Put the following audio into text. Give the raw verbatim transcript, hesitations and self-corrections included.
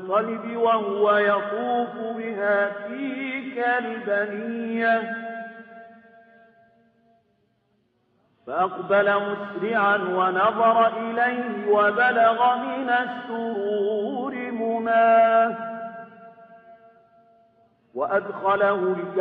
المطلب وهو يطوف بها في كالبنية فأقبل مسرعا ونظر إليه وبلغ من السرور مناه وأدخله الجنة